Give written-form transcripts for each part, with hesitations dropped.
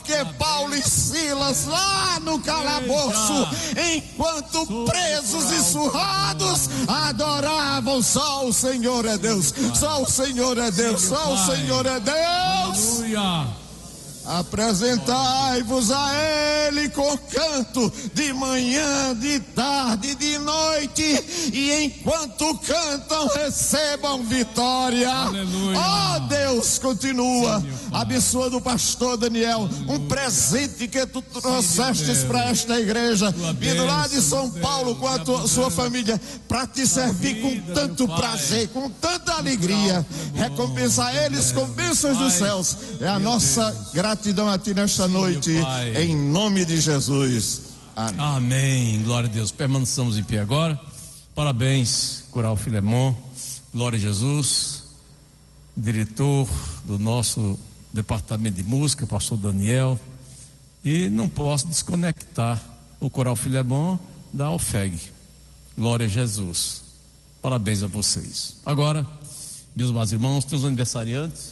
porque Paulo e Silas lá no calabouço, enquanto presos e surrados, adoravam. Só o Senhor é Deus, só o Senhor é Deus, só o Senhor é Deus. Aleluia. Apresentai-vos a Ele com canto, de manhã, de tarde, de noite, e enquanto cantam, recebam vitória. Aleluia. Oh, Deus, continua abençoando o pastor Daniel, um presente que tu trouxestes para esta igreja, vindo lá de São Paulo com a sua família, para te servir com tanto prazer, com tanta alegria. Recompensa a eles com bênçãos dos céus. É a nossa gratidão a ti nesta noite, em nome de Jesus. Amém. Amém. Glória a Deus. Permaneçamos em pé agora. Parabéns, Coral Filemon. Glória a Jesus. Diretor do nosso departamento de música, pastor Daniel. E não posso desconectar o Coral Filemon da Alfeg. Glória a Jesus. Parabéns a vocês. Agora, meus amados irmãos, tem os aniversariantes.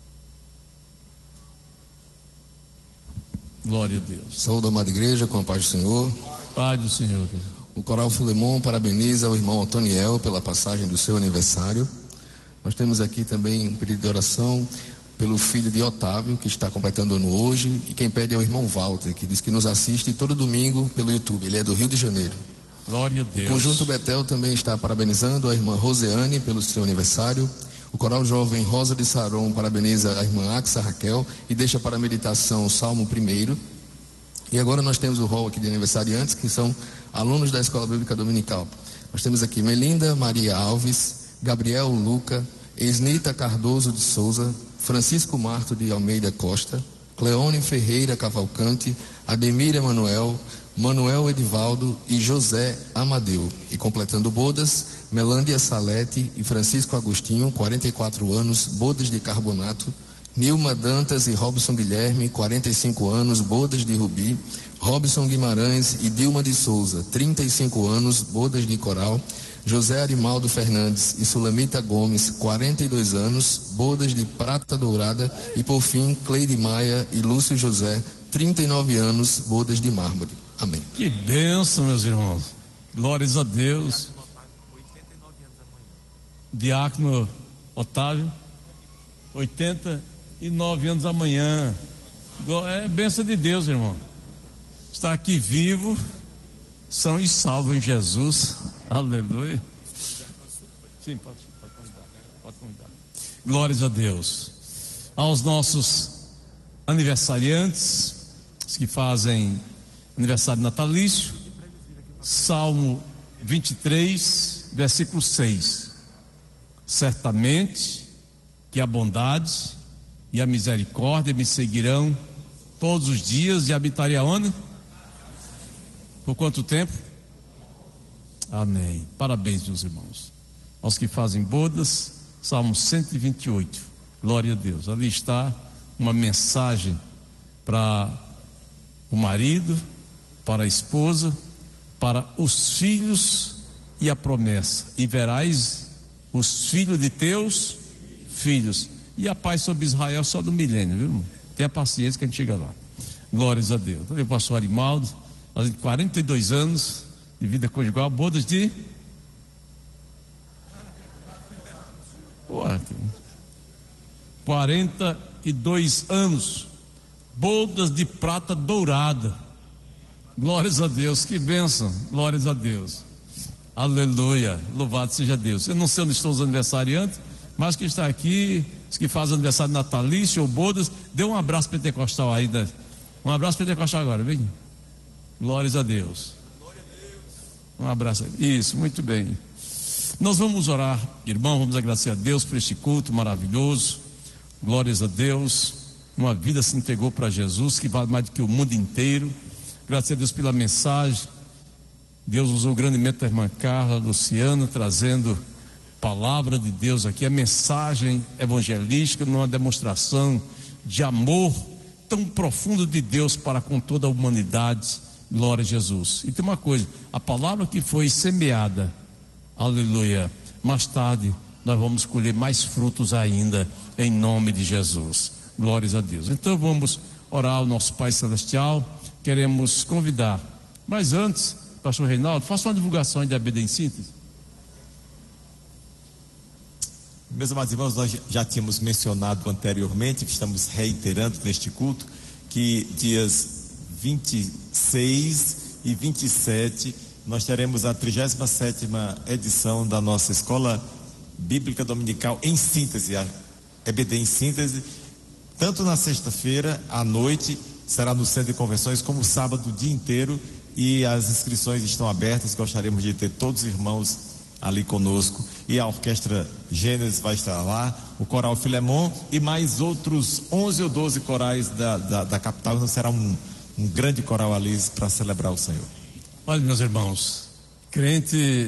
Glória a Deus. Saúde, amada igreja, com a paz do Senhor. Pai do Senhor. O Coral Filemon parabeniza o irmão Antoniel pela passagem do seu aniversário. Nós temos aqui também um pedido de oração pelo filho de Otávio, que está completando ano hoje, e quem pede é o irmão Walter, que diz que nos assiste todo domingo pelo YouTube. Ele é do Rio de Janeiro. Glória a Deus. O Conjunto Betel também está parabenizando a irmã Roseane pelo seu aniversário. O Coral Jovem Rosa de Saron parabeniza a irmã Axa Raquel e deixa para a meditação o Salmo 1. E agora nós temos o rol aqui de aniversariantes, que são alunos da Escola Bíblica Dominical. Nós temos aqui Melinda Maria Alves, Gabriel Luca, Esnita Cardoso de Souza, Francisco Marto de Almeida Costa, Cleone Ferreira Cavalcante, Ademir Emanuel, Manuel Edivaldo e José Amadeu. E completando bodas, Melândia Salete e Francisco Agostinho, 44 anos, bodas de Carbonato. Nilma Dantas e Robson Guilherme, 45 anos, bodas de Rubi. Robson Guimarães e Dilma de Souza, 35 anos, bodas de Coral. José Arimaldo Fernandes e Sulamita Gomes, 42 anos, bodas de Prata Dourada. E por fim, Cleide Maia e Lúcio José, 39 anos, bodas de Mármore. Amém. Que bênção, meus irmãos. Glórias a Deus. Diácono Otávio, 89 anos amanhã. É bênção de Deus, irmão. Está aqui vivo, são e salvo em Jesus. Aleluia. Sim, pode convidar. Glórias a Deus. Aos nossos aniversariantes, os que fazem aniversário natalício, Salmo 23, versículo 6. Certamente que a bondade e a misericórdia me seguirão todos os dias, e habitarei aonde? Por quanto tempo? Amém. Parabéns, meus irmãos. Aos que fazem bodas, Salmo 128. Glória a Deus. Ali está uma mensagem para o marido, para a esposa, para os filhos e a promessa. E verás os filhos de teus filhos. E a paz sobre Israel só do milênio, viu, irmão? Tenha paciência que a gente chega lá. Glórias a Deus. Então, o pastor Arimaldo, fazendo 42 anos de vida conjugal, bodas de 42 anos, bodas de prata dourada. Glórias a Deus, que bênção. Glórias a Deus. Aleluia, louvado seja Deus. Eu não sei onde estão os aniversariantes, mas que está aqui, os que fazem aniversário natalício ou bodas, dê um abraço pentecostal aí, né? Um abraço pentecostal agora, vem. Glórias a Deus. Um abraço. Isso, muito bem. Nós vamos orar, irmão, vamos agradecer a Deus por este culto maravilhoso. Glórias a Deus. Uma vida se entregou para Jesus, que vale mais do que o mundo inteiro. Graças a Deus pela mensagem. Deus usou grandemente a irmã Carla, Luciana, trazendo palavra de Deus aqui, a mensagem evangelística, numa demonstração de amor tão profundo de Deus para com toda a humanidade. Glória a Jesus. E tem uma coisa, a palavra que foi semeada, aleluia, mais tarde nós vamos colher mais frutos ainda, em nome de Jesus. Glórias a Deus. Então vamos orar ao nosso Pai Celestial, queremos convidar. Mas antes, pastor Reinaldo, faça uma divulgação de EBD em síntese. Meus amados irmãos, nós já tínhamos mencionado anteriormente, estamos reiterando neste culto, que dias 26 e 27 nós teremos a 37ª edição da nossa Escola Bíblica Dominical em síntese, a EBD em síntese, tanto na sexta-feira à noite, será no Centro de Convenções, como sábado o dia inteiro, e as inscrições estão abertas. Gostaríamos de ter todos os irmãos ali conosco, e a Orquestra Gênesis vai estar lá, o Coral Filemon e mais outros 11 ou 12 corais da capital. Então será um grande coral ali para celebrar o Senhor. Olha, meus irmãos, crente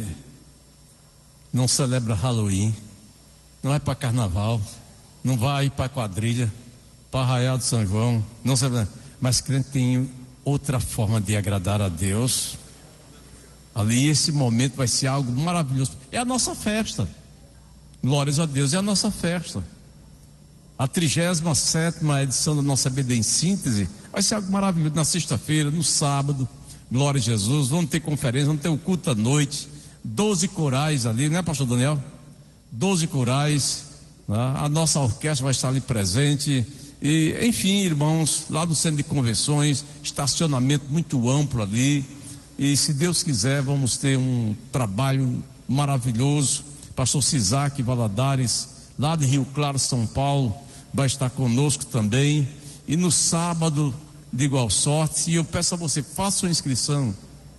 não celebra Halloween, não vai para carnaval, não vai para quadrilha, para Arraial de São João, não celebra, mas crente tem outra forma de agradar a Deus. Ali esse momento vai ser algo maravilhoso. É a nossa festa. Glórias a Deus, é a nossa festa. A 37ª edição da nossa EBD em síntese vai ser algo maravilhoso. Na sexta-feira, no sábado, glória a Jesus. Vamos ter conferência, vamos ter o culto à noite. 12 corais ali, né, pastor Daniel? 12 corais, né? A nossa orquestra vai estar ali presente. E, enfim, irmãos, lá no Centro de Convenções, estacionamento muito amplo ali. E se Deus quiser, vamos ter um trabalho maravilhoso. Pastor Cisac Valadares, lá de Rio Claro, São Paulo, vai estar conosco também. E no sábado, de igual sorte. E eu peço a você, faça sua inscrição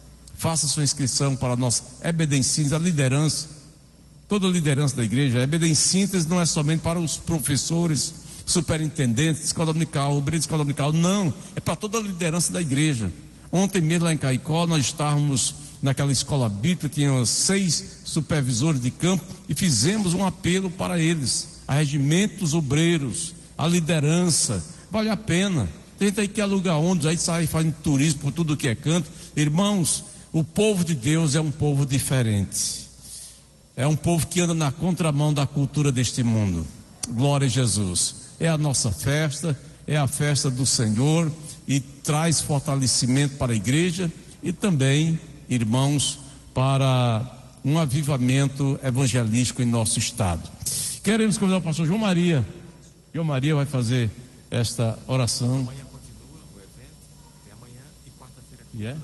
para a nossa EBD em síntese, a liderança, toda a liderança da igreja. A EBD em síntese não é somente para os professores, superintendentes, escola dominical, obreiros de escola dominical, não, é para toda a liderança da igreja. Ontem mesmo lá em Caicó, nós estávamos naquela escola bíblica, tinha 6 supervisores de campo e fizemos um apelo para eles, a regimentos obreiros, a liderança. Vale a pena. Tem gente aí que aluga ônibus, aí sai fazendo turismo por tudo que é canto. Irmãos, o povo de Deus é um povo diferente, é um povo que anda na contramão da cultura deste mundo. Glória a Jesus. É a nossa festa, é a festa do Senhor, e traz fortalecimento para a igreja e também, irmãos, para um avivamento evangelístico em nosso estado. Queremos convidar o pastor João Maria. João Maria vai fazer esta oração. Amanhã continua o evento, é amanhã e quarta-feira.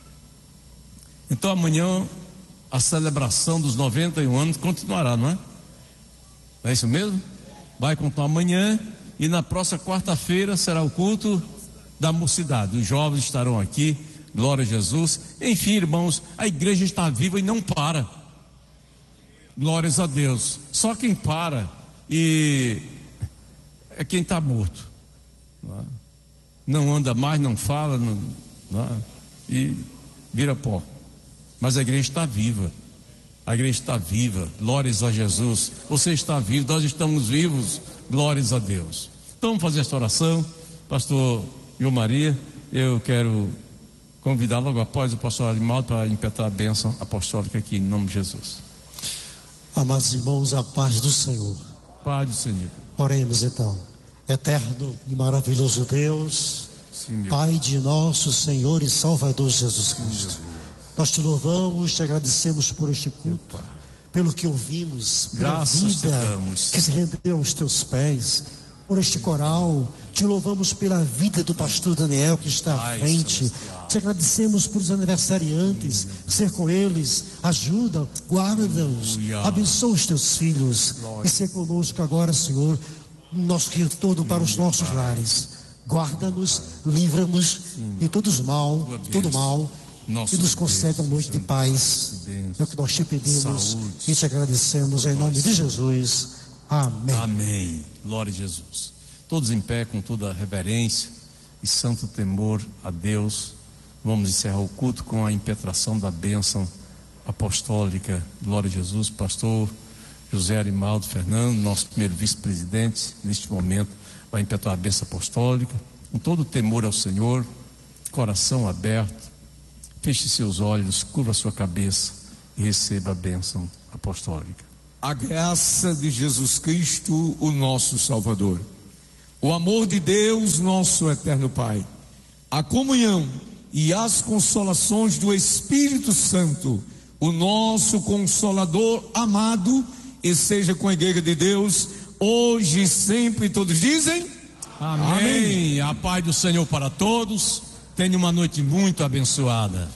Então amanhã a celebração dos 91 anos continuará, não é? É isso mesmo? Vai continuar amanhã, e na próxima quarta-feira será o culto da mocidade. Os jovens estarão aqui, glória a Jesus. Enfim, irmãos, a igreja está viva e não para. Glórias a Deus. Só quem para e é quem está morto. Não anda mais, não fala, e vira pó. Mas a igreja está viva. A igreja está viva. Glórias a Jesus. Você está vivo, nós estamos vivos. Glórias a Deus. Então vamos fazer esta oração. Pastor João Maria, eu quero convidar logo após o pastor Arimaldo para impetrar a bênção apostólica aqui em nome de Jesus. Amados irmãos, a paz do Senhor. Paz do Senhor. Oremos então. Eterno e maravilhoso Deus, sim, Pai de nosso Senhor e Salvador Jesus Cristo, nós te louvamos, te agradecemos por este culto, pelo que ouvimos, pela vida que se rendeu aos teus pés, por este coral. Te louvamos pela vida do pastor Daniel que está à frente. Te agradecemos por os aniversariantes, ser com eles, ajuda, guarda-os, abençoa os teus filhos e ser conosco agora, Senhor, nosso retorno para os nossos lares. Guarda-nos, livra-nos de todo mal, e nos concede uma noite de paz. É o que nós te pedimos e te agradecemos em nome de Jesus. Amém. Amém. Glória a Jesus. Todos em pé, com toda a reverência e santo temor a Deus. Vamos encerrar o culto com a impetração da bênção apostólica. Glória a Jesus. Pastor José Arimaldo Fernando, nosso primeiro vice-presidente, neste momento vai impetrar a bênção apostólica, com todo o temor ao Senhor, coração aberto. Feche seus olhos, curva sua cabeça e receba a bênção apostólica. A graça de Jesus Cristo, o nosso Salvador, o amor de Deus, nosso eterno Pai, a comunhão e as consolações do Espírito Santo, o nosso Consolador amado, e seja com a Igreja de Deus, hoje e sempre. Todos dizem amém. Amém. A paz do Senhor para todos. Tenha uma noite muito abençoada.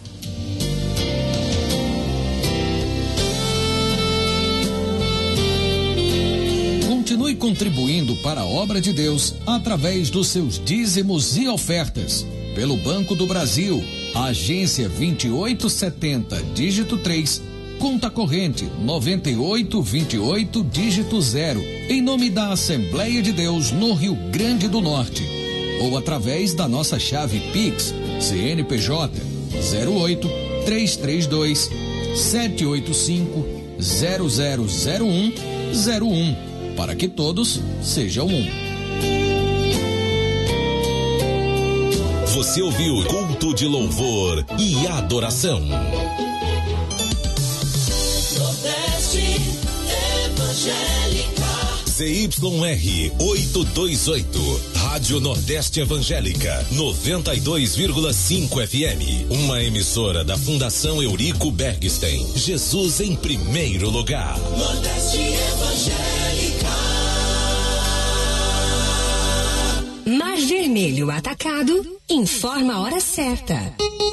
Continue contribuindo para a obra de Deus através dos seus dízimos e ofertas. Pelo Banco do Brasil, agência 2870, dígito 3, conta corrente 9828, dígito 0, em nome da Assembleia de Deus no Rio Grande do Norte. Ou através da nossa chave Pix, CNPJ 08 332 785 000101, para que todos sejam um. Você ouviu Culto de Louvor e Adoração. Nordeste Evangélica. CYR 828, Rádio Nordeste Evangélica, 92,5 FM. Uma emissora da Fundação Eurico Bergstein. Jesus em primeiro lugar. Nordeste Evangélica. Mar Vermelho Atacado informa a hora certa.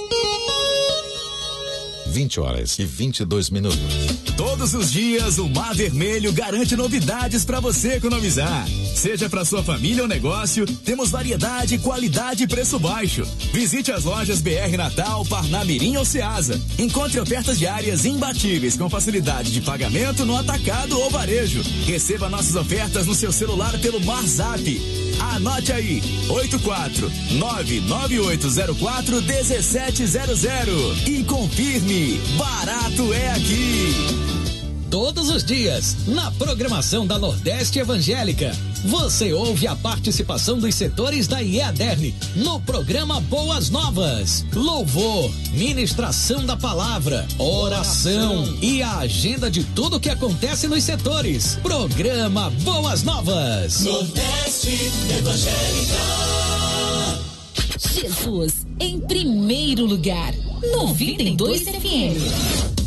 20h22. Todos os dias o Mar Vermelho garante novidades para você economizar. Seja para sua família ou negócio, temos variedade, qualidade e preço baixo. Visite as lojas BR Natal, Parnamirim ou Ceasa. Encontre ofertas diárias imbatíveis com facilidade de pagamento no atacado ou varejo. Receba nossas ofertas no seu celular pelo MarZap. Anote aí, 84998041700 e confirme, barato é aqui. Todos os dias, na programação da Nordeste Evangélica, você ouve a participação dos setores da IEADERN no programa Boas Novas, louvor, ministração da palavra, oração e a agenda de tudo que acontece nos setores. Programa Boas Novas. Nordeste Evangélica. Jesus em primeiro lugar, 92 FM.